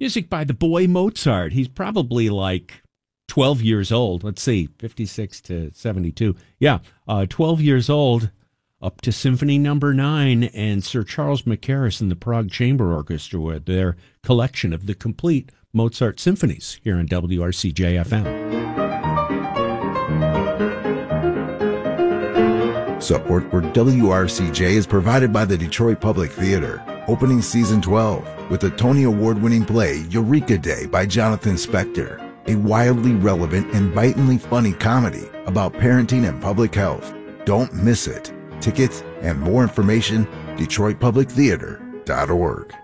Music by the boy Mozart. He's probably like 12 years old. Let's see, 56 to 72. Yeah, 12 years old, up to Symphony Number 9, and Sir Charles Mackerras and the Prague Chamber Orchestra with their collection of the complete Mozart symphonies here on WRCJ-FM. Support for WRCJ is provided by the Detroit Public Theater, opening season 12 with the Tony Award-winning play Eureka Day by Jonathan Spector, a wildly relevant and bitingly funny comedy about parenting and public health. Don't miss it. Tickets and more information, DetroitPublicTheater.org.